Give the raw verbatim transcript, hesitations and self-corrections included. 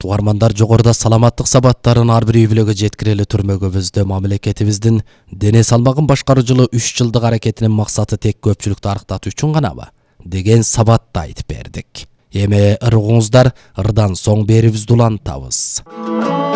Угармандар жогоруда саламаттык сабаттарын ар бир үй-бүлөгө жеткирели турмөгүбүздө мамлекетибиздин дене салмагын башкаруу үч жылдык аракетинин максаты тек көпчүлүктү арыктатуу үчүн ганабы деген сабатты айтып бердик. Эми ыргыңыздар, ырдан соң берибизди улантабыз.